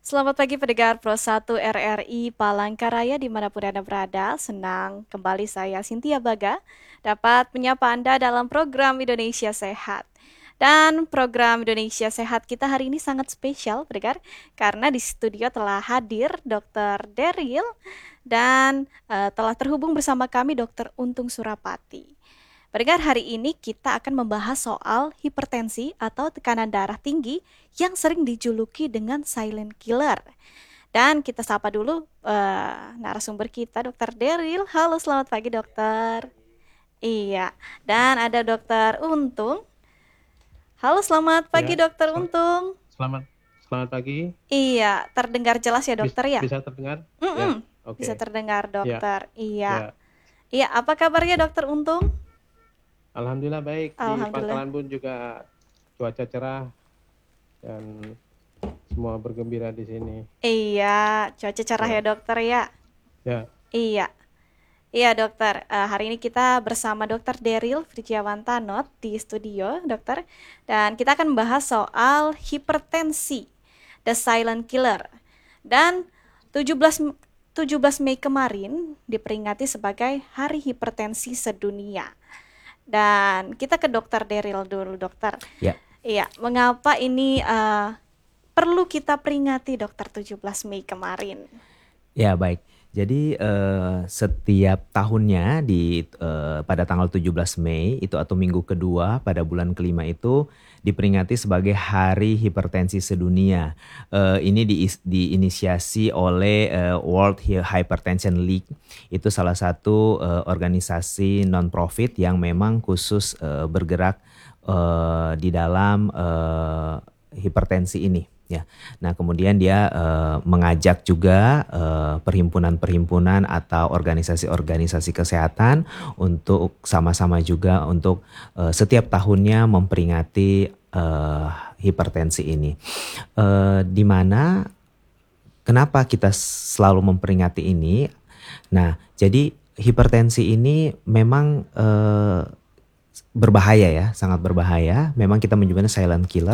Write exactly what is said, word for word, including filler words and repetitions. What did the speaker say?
Selamat pagi pendengar Pro satu R R I Palangkaraya dimanapun Anda berada. Senang kembali saya Cynthia Baga dapat menyapa Anda dalam program Indonesia Sehat. Dan program Indonesia Sehat kita hari ini sangat spesial pendengar karena di studio telah hadir dokter Daryl dan eh, telah terhubung bersama kami dokter Untung Surapati. Pendengar, hari ini kita akan membahas soal hipertensi atau tekanan darah tinggi yang sering dijuluki dengan silent killer. Dan kita sapa dulu eh, narasumber kita, dokter Daryl. Halo, selamat pagi dokter. Iya, dan ada dokter Untung. Halo, selamat pagi Ya, dokter sel- Untung. selamat selamat pagi. Iya, terdengar jelas ya Bis- dokter ya? bisa terdengar? Ya, Mm-mm, bisa oke. terdengar Ya, dokter. Iya. ya. Iya, apa kabarnya dokter Untung? Alhamdulillah baik. Di Alhamdulillah. Pangkalan Bun juga cuaca cerah dan semua bergembira di sini. Iya, cuaca cerah ya Ya, dokter ya. ya. Iya. Iya dokter, Eh, hari ini kita bersama dokter Daryl Frijiawantanot di studio dokter. Dan kita akan membahas soal hipertensi, the silent killer. Dan tujuh belas, tujuh belas Mei kemarin diperingati sebagai Hari Hipertensi Sedunia. Dan kita ke dokter Daryl dulu dokter. Ya, Iya, mengapa ini eh, perlu kita peringati dokter tujuh belas Mei kemarin? ya baik. Jadi eh, setiap tahunnya di eh, pada tanggal tujuh belas Mei itu atau minggu kedua pada bulan kelima itu diperingati sebagai Hari Hipertensi Sedunia. Eh, ini di, diinisiasi oleh eh, World Hypertension League. Itu salah satu eh, organisasi non-profit yang memang khusus eh, bergerak eh, di dalam eh, hipertensi ini. Ya, nah kemudian dia eh, mengajak juga eh, perhimpunan-perhimpunan atau organisasi-organisasi kesehatan untuk sama-sama juga untuk eh, setiap tahunnya memperingati eh, hipertensi ini. Eh, di mana kenapa kita selalu memperingati ini? Nah, jadi hipertensi ini memang eh, berbahaya ya, sangat berbahaya. Memang kita menyebutnya silent killer